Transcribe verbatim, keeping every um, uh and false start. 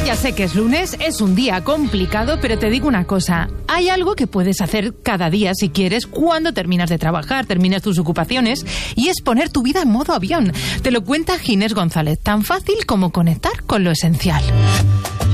Ya sé que es lunes, es un día complicado, pero te digo una cosa. Hay algo que puedes hacer cada día si quieres, cuando terminas de trabajar, terminas tus ocupaciones, y es poner tu vida en modo avión. Te lo cuenta Ginés González, tan fácil como conectar con lo esencial.